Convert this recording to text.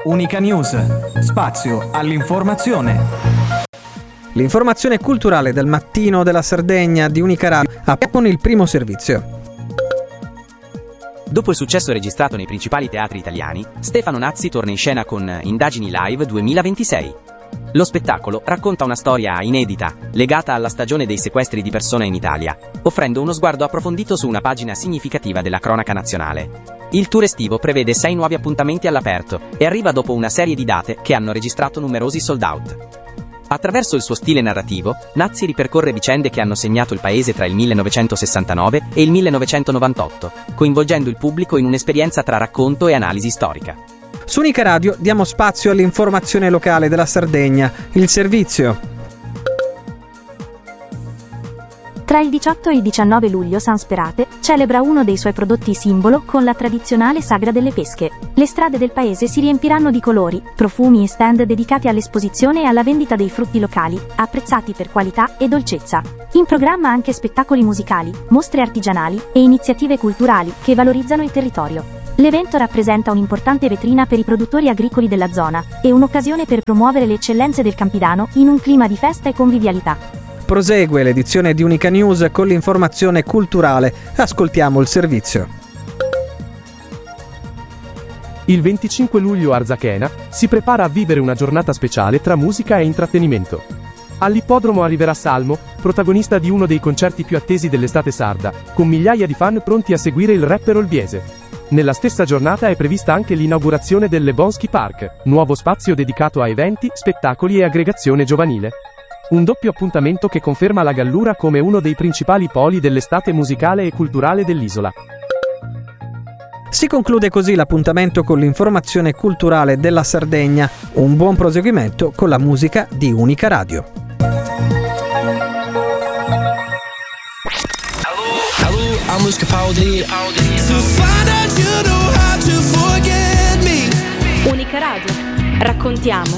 Unica News, spazio all'informazione. L'informazione culturale del mattino della Sardegna di Unica Radio con il primo servizio. Dopo il successo registrato nei principali teatri italiani, Stefano Nazzi torna in scena con Indagini Live 2026. Lo spettacolo racconta una storia inedita, legata alla stagione dei sequestri di persona in Italia, offrendo uno sguardo approfondito su una pagina significativa della cronaca nazionale. Il tour estivo prevede 6 nuovi appuntamenti all'aperto e arriva dopo una serie di date che hanno registrato numerosi sold out. Attraverso il suo stile narrativo, Nazzi ripercorre vicende che hanno segnato il paese tra il 1969 e il 1998, coinvolgendo il pubblico in un'esperienza tra racconto e analisi storica. Su Unica Radio diamo spazio all'informazione locale della Sardegna, il servizio. Tra il 18 e il 19 luglio San Sperate celebra uno dei suoi prodotti simbolo con la tradizionale Sagra delle Pesche. Le strade del paese si riempiranno di colori, profumi e stand dedicati all'esposizione e alla vendita dei frutti locali, apprezzati per qualità e dolcezza. In programma anche spettacoli musicali, mostre artigianali e iniziative culturali che valorizzano il territorio. L'evento rappresenta un'importante vetrina per i produttori agricoli della zona e un'occasione per promuovere le eccellenze del Campidano in un clima di festa e convivialità. Prosegue l'edizione di Unica News con l'informazione culturale. Ascoltiamo il servizio. Il 25 luglio Arzachena si prepara a vivere una giornata speciale tra musica e intrattenimento. All'ippodromo arriverà Salmo, protagonista di uno dei concerti più attesi dell'estate sarda, con migliaia di fan pronti a seguire il rapper olbiese. Nella stessa giornata è prevista anche l'inaugurazione del Lebonski Park, nuovo spazio dedicato a eventi, spettacoli e aggregazione giovanile. Un doppio appuntamento che conferma la Gallura come uno dei principali poli dell'estate musicale e culturale dell'isola. Si conclude così l'appuntamento con l'informazione culturale della Sardegna. Un buon proseguimento con la musica di Unica Radio. Unica Radio. Raccontiamo